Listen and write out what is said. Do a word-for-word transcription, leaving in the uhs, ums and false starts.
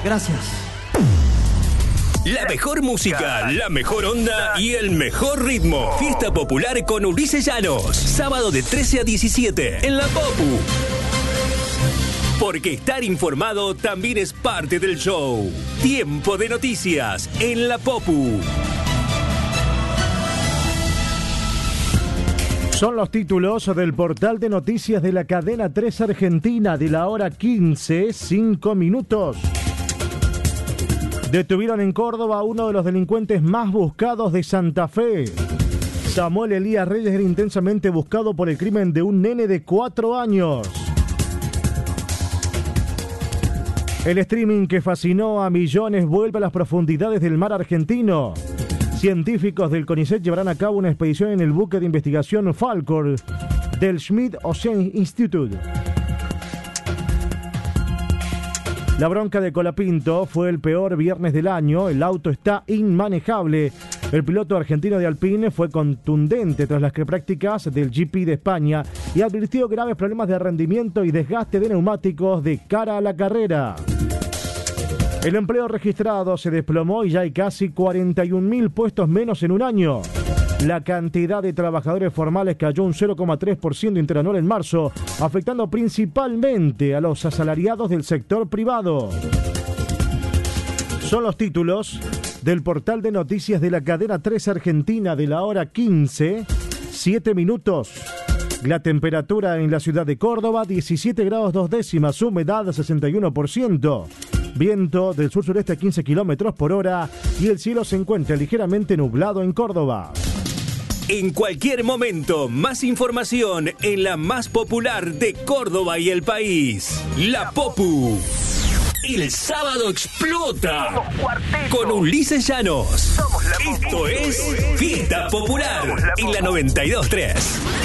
Gracias. La mejor música, la mejor onda y el mejor ritmo. Fiesta popular con Ulises Llanos. Sábado de trece a diecisiete en La Popu. Porque estar informado también es parte del show. Tiempo de noticias en La Popu. Son los títulos del portal de noticias de la cadena tres Argentina de la hora quince, cinco minutos. Detuvieron en Córdoba a uno de los delincuentes más buscados de Santa Fe. Samuel Elías Reyes era intensamente buscado por el crimen de un nene de cuatro años. El streaming que fascinó a millones vuelve a las profundidades del mar argentino. Científicos del CONICET llevarán a cabo una expedición en el buque de investigación Falcor del Schmidt Ocean Institute. La bronca de Colapinto fue el peor viernes del año. El auto está inmanejable. El piloto argentino de Alpine fue contundente tras las prácticas del G P de España y advirtió graves problemas de rendimiento y desgaste de neumáticos de cara a la carrera. El empleo registrado se desplomó y ya hay casi cuarenta y un mil puestos menos en un año. La cantidad de trabajadores formales cayó un cero coma tres por ciento interanual en marzo, afectando principalmente a los asalariados del sector privado. Son los títulos del portal de noticias de la cadena tres Argentina de la hora quince, siete minutos. La temperatura en la ciudad de Córdoba, diecisiete grados dos décimas, humedad sesenta y uno por ciento. Viento del sur-sureste a quince kilómetros por hora y el cielo se encuentra ligeramente nublado en Córdoba. En cualquier momento, más información en la más popular de Córdoba y el país. La Popu. El sábado explota con Ulises Llanos. Esto es Fiesta Popular en la noventa y dos tres.